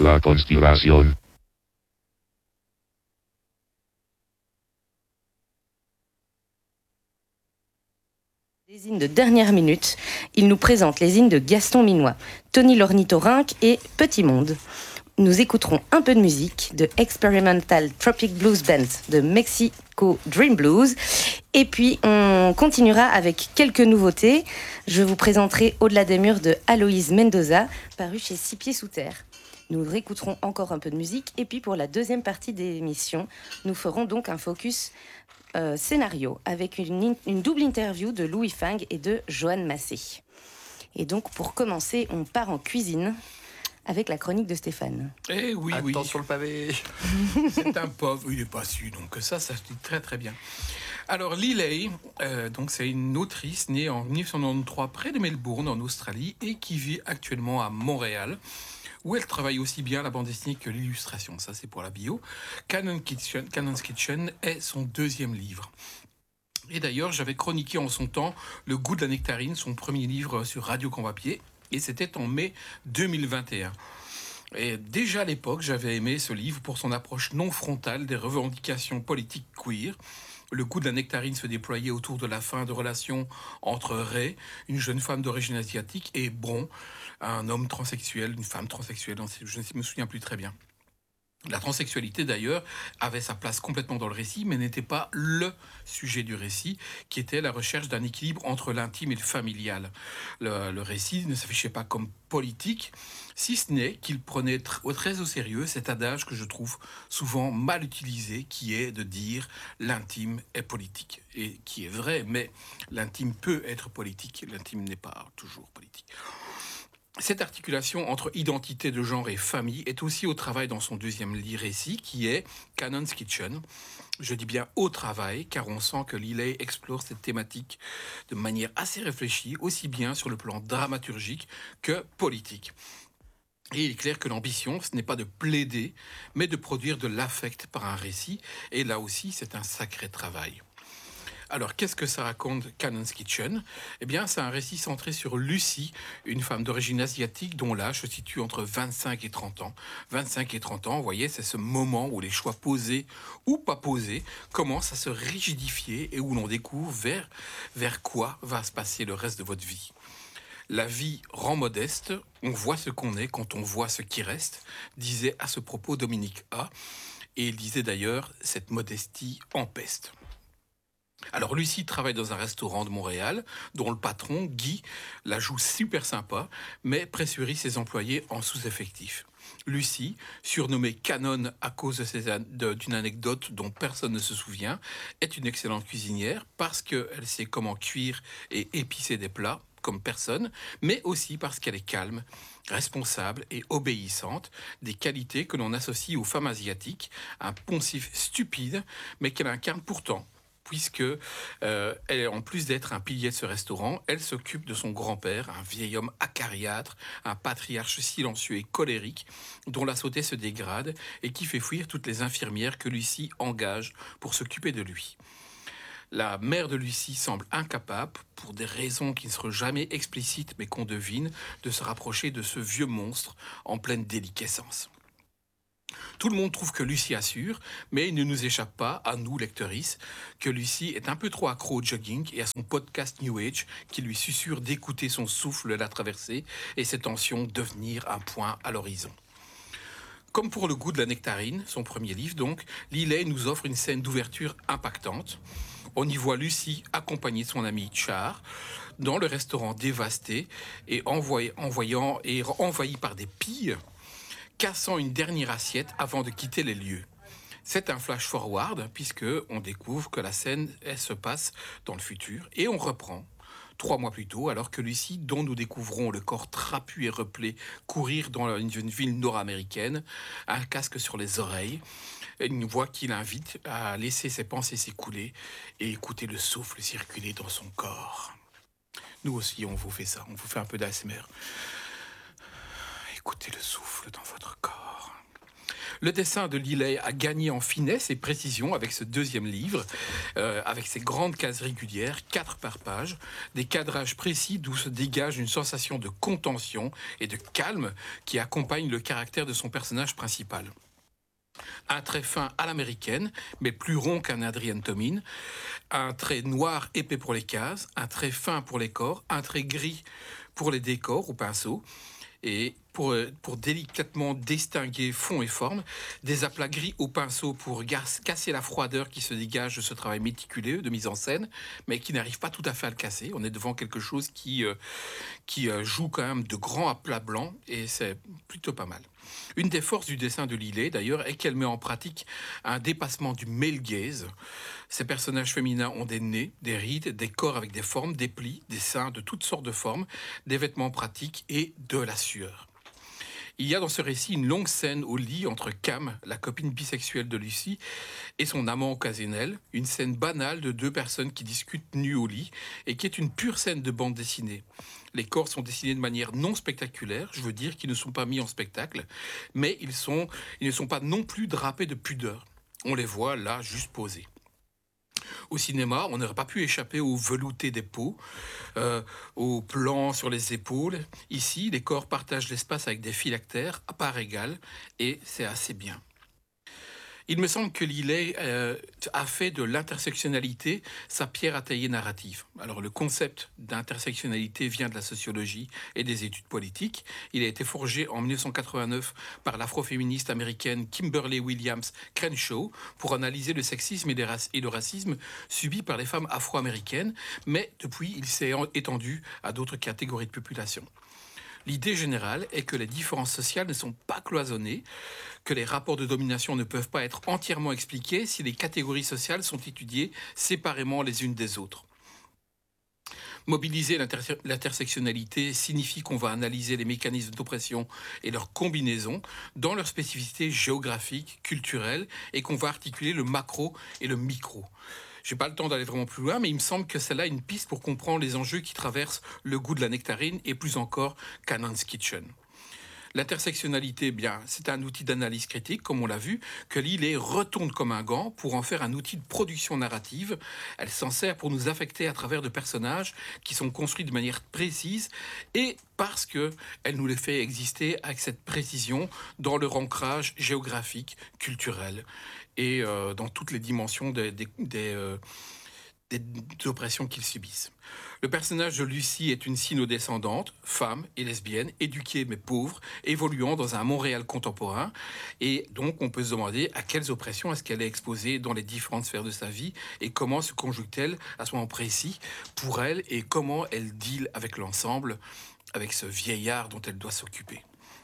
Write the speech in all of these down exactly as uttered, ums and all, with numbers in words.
La conspiración. Les hymnes de dernière minute, il nous présente les hymnes de Gaston Minois, Tony l'ornithorynque et Petit Monde. Nous écouterons un peu de musique de Experimental Tropic Blues Band de Mexico Dream Blues. Et puis on continuera avec quelques nouveautés. Je vous présenterai Au-delà des murs de Aloïse Mendoza, paru chez Six Pieds Sous Terre. Nous réécouterons encore un peu de musique. Et puis pour la deuxième partie de l'émission, nous ferons donc un focus euh, scénario avec une, une double interview de Louis Fang et de Joanne Massé. Et donc pour commencer, on part en cuisine avec la chronique de Stéphane. Eh oui, Attends oui. sur le pavé. C'est un pauvre, il n'est pas su, donc ça, ça se dit très très bien. Alors Lilay, euh, donc c'est une autrice née en dix-neuf cent quatre-vingt-treize près de Melbourne en Australie et qui vit actuellement à Montréal, où elle travaille aussi bien la bande dessinée que l'illustration. Ça c'est pour la bio. Canon Kitchen, Canon's Kitchen est son deuxième livre. Et d'ailleurs, j'avais chroniqué en son temps Le goût de la nectarine, son premier livre sur Radio Convapied, et c'était en mai deux mille vingt et un. Et déjà à l'époque, j'avais aimé ce livre pour son approche non frontale des revendications politiques queer. Le goût de la nectarine se déployait autour de la fin de relations entre Ray, une jeune femme d'origine asiatique, et Bron, un homme transsexuel, une femme transsexuelle, je ne me souviens plus très bien. La transsexualité, d'ailleurs, avait sa place complètement dans le récit, mais n'était pas le sujet du récit, qui était la recherche d'un équilibre entre l'intime et le familial. Le, le récit ne s'affichait pas comme politique, si ce n'est qu'il prenait tr- très au sérieux cet adage que je trouve souvent mal utilisé, qui est de dire « l'intime est politique ». Et qui est vrai, mais l'intime peut être politique, l'intime n'est pas toujours politique. Cette articulation entre identité de genre et famille est aussi au travail dans son deuxième récit, qui est Canon's Kitchen. Je dis bien au travail, car on sent que Lilay explore cette thématique de manière assez réfléchie, aussi bien sur le plan dramaturgique que politique. Et il est clair que l'ambition, ce n'est pas de plaider, mais de produire de l'affect par un récit. Et là aussi, c'est un sacré travail. Alors, qu'est-ce que ça raconte Canon's Kitchen ? Eh bien, c'est un récit centré sur Lucie, une femme d'origine asiatique dont l'âge se situe entre vingt-cinq et trente ans. vingt-cinq et trente ans, vous voyez, c'est ce moment où les choix posés ou pas posés commencent à se rigidifier et où l'on découvre vers, vers quoi va se passer le reste de votre vie. La vie rend modeste, on voit ce qu'on est quand on voit ce qui reste, disait à ce propos Dominique A. Et il disait d'ailleurs, cette modestie empeste. Alors Lucie travaille dans un restaurant de Montréal dont le patron, Guy, la joue super sympa, mais pressurise ses employés en sous-effectif. Lucie, surnommée Canon à cause de ses an- de, d'une anecdote dont personne ne se souvient, est une excellente cuisinière parce qu'elle sait comment cuire et épicer des plats comme personne, mais aussi parce qu'elle est calme, responsable et obéissante, des qualités que l'on associe aux femmes asiatiques, un poncif stupide, mais qu'elle incarne pourtant, puisque, euh, elle, en plus d'être un pilier de ce restaurant, elle s'occupe de son grand-père, un vieil homme acariâtre, un patriarche silencieux et colérique, dont la santé se dégrade et qui fait fuir toutes les infirmières que Lucie engage pour s'occuper de lui. La mère de Lucie semble incapable, pour des raisons qui ne seront jamais explicites mais qu'on devine, de se rapprocher de ce vieux monstre en pleine déliquescence. Tout le monde trouve que Lucie assure, mais il ne nous échappe pas, à nous, lectrices, que Lucie est un peu trop accro au jogging et à son podcast New Age qui lui susurre d'écouter son souffle la traverser et ses tensions devenir un point à l'horizon. Comme pour Le goût de la nectarine, son premier livre donc, Lilay nous offre une scène d'ouverture impactante. On y voit Lucie accompagnée de son ami Char dans le restaurant dévasté et envoyé, envoyant et envahi par des pilles, cassant une dernière assiette avant de quitter les lieux. C'est un flash forward puisque on découvre que la scène elle se passe dans le futur et on reprend trois mois plus tôt alors que Lucie, dont nous découvrons le corps trapu et replé, courir dans une ville nord-américaine, un casque sur les oreilles, une voix qui l'invite à laisser ses pensées s'écouler et écouter le souffle circuler dans son corps. Nous aussi, on vous fait ça, on vous fait un peu d'A S M R. Écoutez le souffle dans votre corps. Le dessin de Lilley a gagné en finesse et précision avec ce deuxième livre, euh, avec ses grandes cases régulières, quatre par page, des cadrages précis d'où se dégage une sensation de contention et de calme qui accompagne le caractère de son personnage principal. Un trait fin à l'américaine, mais plus rond qu'un Adrian Tomin, un trait noir épais pour les cases, un trait fin pour les corps, un trait gris pour les décors au pinceau, et pour, pour délicatement distinguer fond et forme, des aplats gris au pinceau pour casser la froideur qui se dégage de ce travail méticuleux de mise en scène, mais qui n'arrive pas tout à fait à le casser. On est devant quelque chose qui, euh, qui euh, joue quand même de grands aplats blancs, et c'est plutôt pas mal. Une des forces du dessin de Lilley, d'ailleurs, est qu'elle met en pratique un dépassement du male gaze. Ces personnages féminins ont des nez, des rides, des corps avec des formes, des plis, des seins de toutes sortes de formes, des vêtements pratiques et de la sueur. Il y a dans ce récit une longue scène au lit entre Cam, la copine bisexuelle de Lucy, et son amant occasionnel, une scène banale de deux personnes qui discutent nues au lit, et qui est une pure scène de bande dessinée. Les corps sont dessinés de manière non spectaculaire, je veux dire qu'ils ne sont pas mis en spectacle, mais ils, sont, ils ne sont pas non plus drapés de pudeur. On les voit là, juste posés. Au cinéma, on n'aurait pas pu échapper au velouté des peaux, euh, au plan sur les épaules. Ici, les corps partagent l'espace avec des phylactères à part égale, et c'est assez bien. Il me semble que Lilley euh, a fait de l'intersectionnalité sa pierre à tailler narrative. Alors le concept d'intersectionnalité vient de la sociologie et des études politiques. Il a été forgé en dix-neuf cent quatre-vingt-neuf par l'afroféministe américaine Kimberly Williams Crenshaw pour analyser le sexisme et le racisme subis par les femmes afro-américaines, mais depuis il s'est étendu à d'autres catégories de population. L'idée générale est que les différences sociales ne sont pas cloisonnées, que les rapports de domination ne peuvent pas être entièrement expliqués si les catégories sociales sont étudiées séparément les unes des autres. Mobiliser l'inter- l'intersectionnalité signifie qu'on va analyser les mécanismes d'oppression et leurs combinaisons dans leur spécificité géographique, culturelle, et qu'on va articuler le macro et le micro. Je n'ai pas le temps d'aller vraiment plus loin, mais il me semble que c'est là une piste pour comprendre les enjeux qui traversent le goût de la nectarine et plus encore Canaan's Kitchen. L'intersectionnalité, bien, c'est un outil d'analyse critique, comme on l'a vu, que Lilley retourne comme un gant pour en faire un outil de production narrative. Elle s'en sert pour nous affecter à travers de personnages qui sont construits de manière précise et parce qu'elle nous les fait exister avec cette précision dans leur ancrage géographique, culturel et euh, dans toutes les dimensions des... des, des euh, des oppressions qu'ils subissent. Le personnage de Lucy est une sino-descendante, femme et lesbienne, éduquée mais pauvre, évoluant dans un Montréal contemporain. Et donc, on peut se demander à quelles oppressions est-ce qu'elle est exposée dans les différentes sphères de sa vie et comment se conjugue-t-elle à ce moment précis pour elle et comment elle deal avec l'ensemble, avec ce vieillard dont elle doit s'occuper.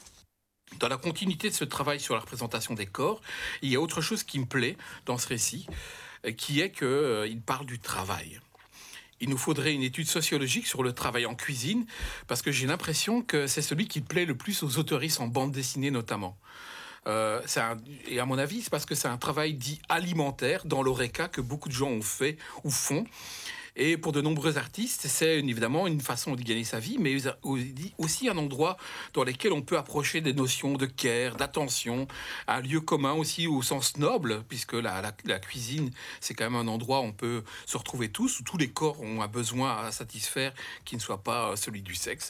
Dans la continuité de ce travail sur la représentation des corps, il y a autre chose qui me plaît dans ce récit, qui est qu'il euh, parle du travail. Il nous faudrait une étude sociologique sur le travail en cuisine, parce que j'ai l'impression que c'est celui qui plaît le plus aux autoristes en bande dessinée notamment. Euh, c'est un, et à mon avis, c'est parce que c'est un travail dit alimentaire dans l'Horeca que beaucoup de gens ont fait ou font. Et pour de nombreux artistes, c'est évidemment une façon de gagner sa vie, mais aussi un endroit dans lequel on peut approcher des notions de care, d'attention, un lieu commun aussi au sens noble, puisque la, la, la cuisine, c'est quand même un endroit où on peut se retrouver tous, où tous les corps ont un besoin à satisfaire qui ne soit pas celui du sexe,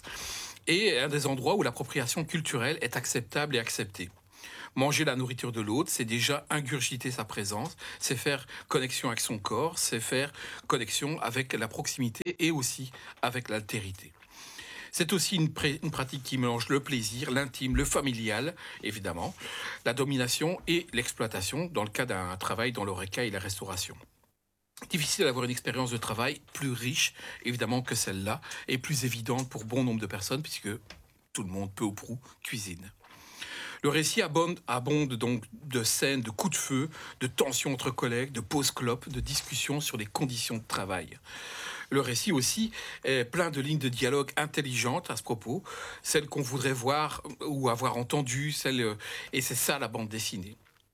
et un des endroits où l'appropriation culturelle est acceptable et acceptée. Manger la nourriture de l'autre, c'est déjà ingurgiter sa présence, c'est faire connexion avec son corps, c'est faire connexion avec la proximité et aussi avec l'altérité. C'est aussi une, pré- une pratique qui mélange le plaisir, l'intime, le familial, évidemment, la domination et l'exploitation, dans le cas d'un travail dans l'horeca et la restauration. Difficile d'avoir une expérience de travail plus riche, évidemment, que celle-là, et plus évidente pour bon nombre de personnes, puisque tout le monde, peu ou prou, cuisine. Le récit abonde, abonde donc de scènes, de coups de feu, de tensions entre collègues, de pauses clopes, de discussions sur les conditions de travail. Le récit aussi est plein de lignes de dialogue intelligentes à ce propos, celles qu'on voudrait voir ou avoir entendues, celles, et c'est ça la bande dessinée.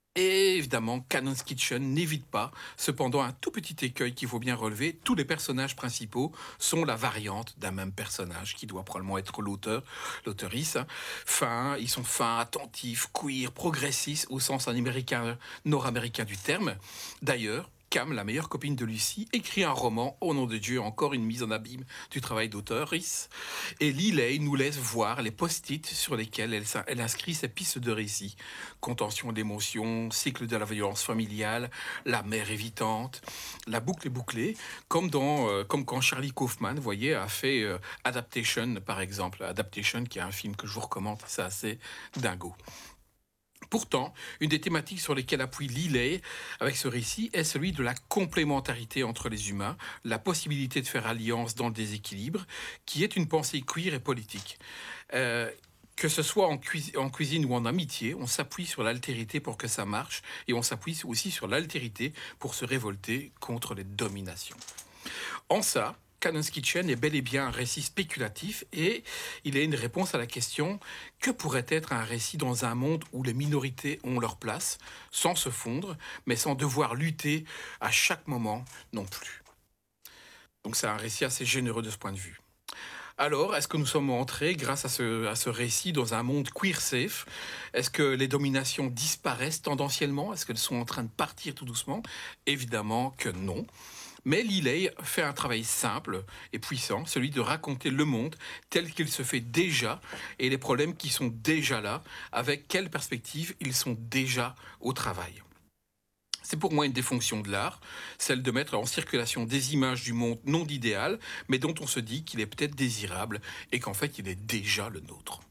Et évidemment, Cannon's Kitchen n'évite pas, cependant, un tout petit écueil qu'il faut bien relever. Tous les personnages principaux sont la variante d'un même personnage, qui doit probablement être l'auteur, l'auteurice. hein. Fins, ils sont fins, attentifs, queer, progressistes, au sens américain, nord-américain du terme. D'ailleurs, Cam, la meilleure copine de Lucie, écrit un roman, au nom de Dieu, encore une mise en abîme du travail d'auteur, Rhys. Et Liley nous laisse voir les post-it sur lesquels elle, s'in- elle inscrit ses pistes de récit. Contention d'émotions, cycle de la violence familiale, la mère évitante, la boucle est bouclée, comme, dans, euh, comme quand Charlie Kaufman, vous voyez, a fait euh, Adaptation, par exemple. Adaptation, qui est un film que je vous recommande, c'est assez dingo. Pourtant, une des thématiques sur lesquelles appuie Liley avec ce récit est celui de la complémentarité entre les humains, la possibilité de faire alliance dans le déséquilibre, qui est une pensée queer et politique. Euh, que ce soit en, cuisi- en cuisine ou en amitié, on s'appuie sur l'altérité pour que ça marche, et on s'appuie aussi sur l'altérité pour se révolter contre les dominations. En ça, Cannon's Kitchen est bel et bien un récit spéculatif et il est une réponse à la question que pourrait être un récit dans un monde où les minorités ont leur place, sans se fondre, mais sans devoir lutter à chaque moment non plus. Donc c'est un récit assez généreux de ce point de vue. Alors, est-ce que nous sommes entrés, grâce à ce, à ce récit, dans un monde queer safe? Est-ce que les dominations disparaissent tendanciellement? Est-ce qu'elles sont en train de partir tout doucement? Évidemment que non. Mais Liley fait un travail simple et puissant, celui de raconter le monde tel qu'il se fait déjà et les problèmes qui sont déjà là, avec quelle perspective ils sont déjà au travail. C'est pour moi une des fonctions de l'art, celle de mettre en circulation des images du monde non d'idéal, mais dont on se dit qu'il est peut-être désirable et qu'en fait il est déjà le nôtre.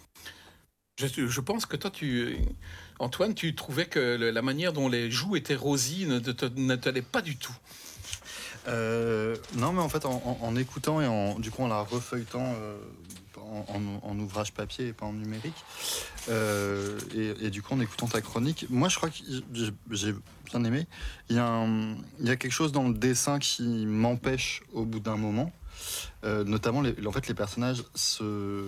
Je, je pense que toi, tu, Antoine, tu trouvais que le- la manière dont les joues étaient rosies ne te- ne t'allait pas du tout. Euh, non, mais en fait, en, en- en écoutant et en, du coup, en la refeuilletant euh, en, en- en ouvrage papier et pas en numérique, euh, et, et du coup, en écoutant ta chronique, moi, je crois que j'ai j'ai bien aimé. Il y, a un- il y a quelque chose dans le dessin qui m'empêche au bout d'un moment. Euh, notamment, les, en fait, les personnages se,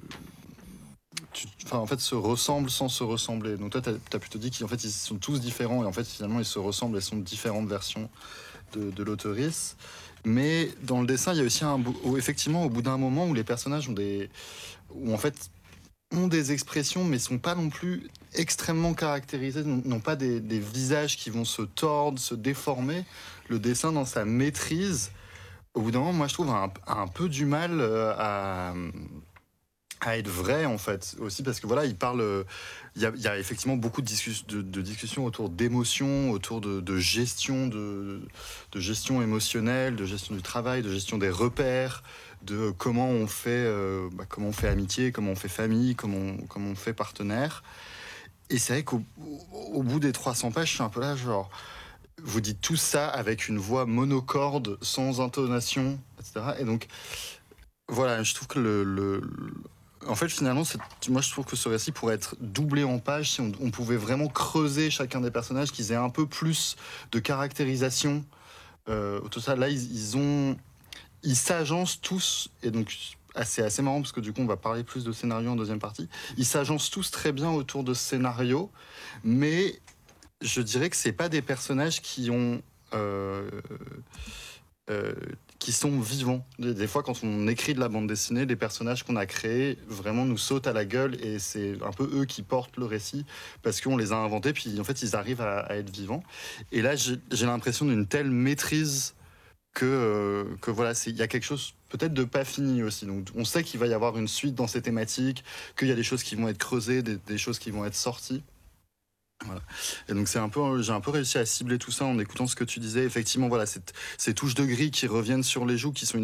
tu- enfin, en fait, se ressemblent sans se ressembler. Donc toi, tu as plutôt dit qu'en fait, ils sont tous différents et en fait, finalement, ils se ressemblent et sont différentes versions de, de l'auteurice. Mais dans le dessin, il y a aussi un bout, où, effectivement, au bout d'un moment où les personnages ont des, où en fait, ont des expressions, mais sont pas non plus extrêmement caractérisés, n'ont n'ont pas des, des visages qui vont se tordre, se déformer. Le dessin, dans sa maîtrise, au bout d'un moment, moi, je trouve, a un, a un peu du mal euh, à à être vrai en fait aussi parce que voilà il parle euh, il y a, il y a effectivement beaucoup de, discuss- de, de discussions autour d'émotions autour de, de gestion de, de gestion émotionnelle de gestion du travail de gestion des repères de comment on fait euh, bah, comment on fait amitié comment on fait famille comment on, comment on fait partenaire et c'est vrai qu'au au bout des trois cents pages je suis un peu là genre vous dites tout ça avec une voix monocorde sans intonation etc et donc voilà, je trouve que le, le- le- en fait, finalement, c'est- moi, je trouve que ce récit pourrait être doublé en pages si on, on pouvait vraiment creuser chacun des personnages, qu'ils aient un peu plus de caractérisation. Euh, tout ça, là, ils, ils ont, ils s'agencent tous, et donc ah, c'est assez marrant parce que du coup, on va parler plus de scénario en deuxième partie. Ils s'agencent tous très bien autour de ce scénario, mais je dirais que c'est pas des personnages qui ont euh, euh, qui sont vivants. Des, des fois, quand on écrit de la bande dessinée, les personnages qu'on a créés vraiment nous sautent à la gueule et c'est un peu eux qui portent le récit parce qu'on les a inventés, puis en fait, ils arrivent à, à être vivants. Et là, j'ai j'ai l'impression d'une telle maîtrise que, euh, que voilà, c'est- il y a quelque chose peut-être de pas fini aussi. Donc, on sait qu'il va y avoir une suite dans ces thématiques, qu'il y a des choses qui vont être creusées, des, des choses qui vont être sorties. Voilà. Et donc c'est un peu, j'ai un peu réussi à cibler tout ça en écoutant ce que tu disais. Effectivement, voilà, cette- ces touches de gris qui reviennent sur les joues, qui sont une